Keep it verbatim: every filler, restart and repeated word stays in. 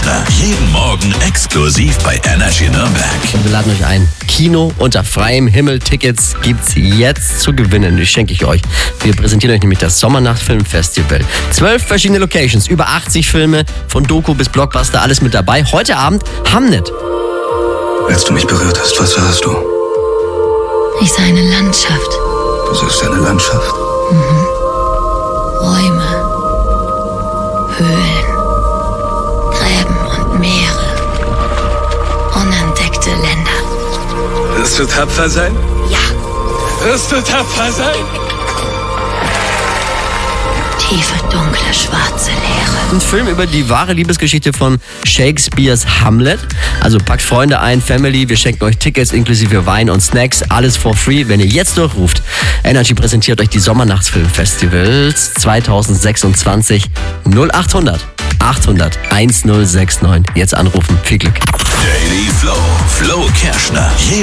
Kerschner. Jeden Morgen exklusiv bei Energy Nürnberg. Und wir laden euch ein. Kino unter freiem Himmel. Tickets gibt's jetzt zu gewinnen. Die schenke ich euch. Wir präsentieren euch nämlich das Sommernacht Filmfestival. Zwölf verschiedene Locations, über achtzig Filme, von Doku bis Blockbuster, alles mit dabei. Heute Abend Hamnet. Als du mich berührt hast, was sahst du? Ich sah eine Landschaft. Du siehst eine Landschaft. Mhm. Räume, Höhlen, Gräben und Meere. Unentdeckte Länder. Wirst du tapfer sein? Ja. Wirst du tapfer sein? Tiefe, dunkle, schwarze Leere. Ein Film über die wahre Liebesgeschichte von Shakespeares Hamlet. Also packt Freunde ein, Family, wir schenken euch Tickets inklusive Wein und Snacks, alles for free, wenn ihr jetzt durchruft. Energy präsentiert euch die Sommernachtsfilmfestivals zwanzig sechsundzwanzig. null achthundert achthundert1069. Jetzt anrufen. Viel Glück. Daily Flow. Flo Kerschner.